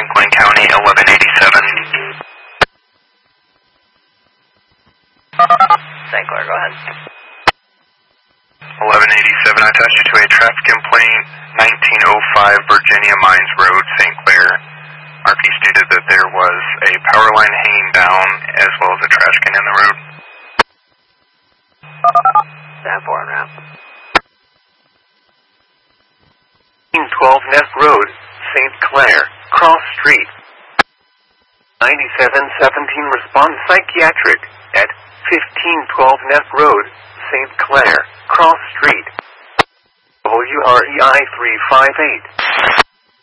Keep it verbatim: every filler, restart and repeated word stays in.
Glenn County, eleven eighty-seven. Saint Clair, go ahead. eleven eighty-seven, I attached you to a traffic complaint, nineteen oh five Virginia Mines Road, Saint Clair. R P stated that there was a power line hanging down as well as a trash can in the road. Stand for and route. twelve Nest Road, Saint Clair, Cross Street. ninety-seven seventeen respond psychiatric at fifteen twelve Nest Road, Saint Clair, Cross Street. W R E I three five eight.